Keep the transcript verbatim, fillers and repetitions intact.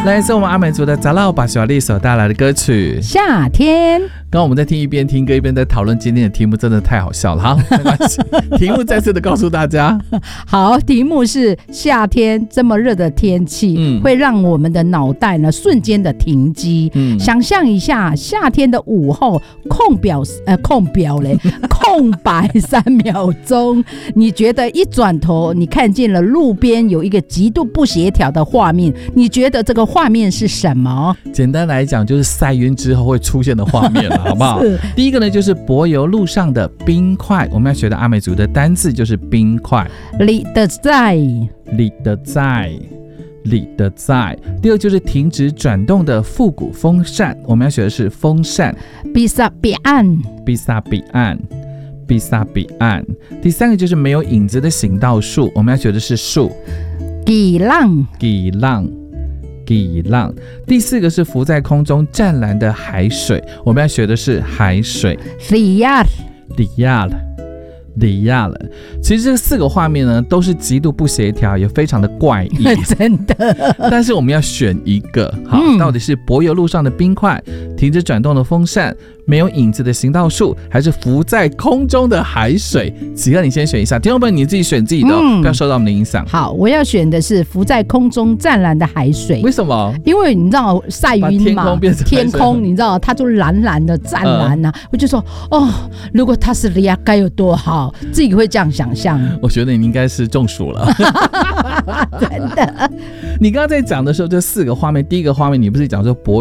来自我们阿美族的杂老把小丽所带来的歌曲《 夏天》。 刚刚我们在听一边听歌一边在讨论今天的题目，真的太好笑了。好，没关系，题目再次的告诉大家。 好，题目是夏天这么热的天气，嗯、会让我们的脑袋呢瞬间的停机。嗯、想象一下夏天的午后，空表呃空表嘞，空白三秒钟，你觉得一转头，你看见了路边有一个极度不协调的画面，你觉得这个画面是什么？ 简单来讲，就是晒晕之后会出现的画面了。好不好？第一个呢，就是柏油路上的冰块，我们要学的阿美族的单字就是冰块。 里的在， 里的在，里的在。第二就是停止转动的复古风扇，我们要学的是风扇。 比萨比岸， 比萨比岸，比萨比岸。第三个就是没有影子的行道树，我们要学的是树。 几浪， 几浪。几浪。第四个是浮在空中湛蓝的海水，我们要学的是海水。 里亚， 里亚了，里亚了。其实这四个画面呢，都是极度不协调，也非常的怪异， 真的。 但是我们要选一个，好，嗯、到底是柏油路上的冰块、停止转动的风扇、没有影子的行道树，还是浮在空中的海水？几个你先选一下，听众朋友你自己选自己的、哦嗯，不要受到我们的影响。 好，我要选的是浮在空中湛蓝的海水。 为什么？ 因为你知道晒晕嘛， 天空变成天空，你知道它就蓝蓝的湛蓝啊、嗯，我就说哦，如果它是利亚该有多好，自己会这样想象。 我觉得你应该是中暑了， 真的。 你刚刚在讲的时候，这四个画面，第一个画面你不是讲说柏